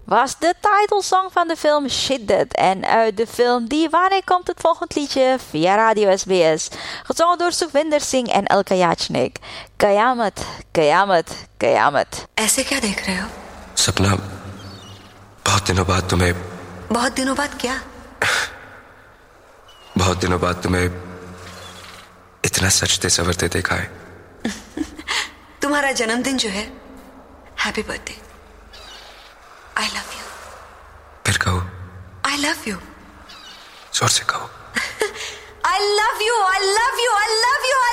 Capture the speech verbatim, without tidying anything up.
was de titelsong van de film Shiddat. En uit de film Diwani komt het volgende liedje via Radio S B S. Gezongen door Sukhvinder Singh en Alka Yachnik. Kayamat, Kayamat, Kayamat. ऐसे क्या देख रहे हो? सपना, बहुत दिनों बाद तुम्हें बहुत दिनों बाद क्या? बहुत दिनों बाद तुम्हें इतना सजते संवरते देखा है. तुम्हारा जन्मदिन जो है, happy birthday. I love you. फिर कहो. I love you. जोर से कहो. I love you, I love you, I love you.